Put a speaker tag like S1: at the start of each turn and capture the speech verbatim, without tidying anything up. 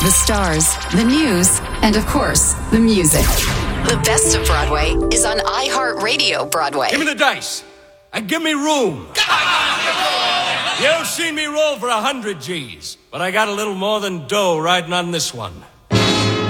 S1: the stars, the news, and of course, the music. The best of Broadway is on iHeartRadio Broadway.
S2: Give me the dice and give me room. You've seen me roll for a hundred G's, but I got a little more than dough riding on this one.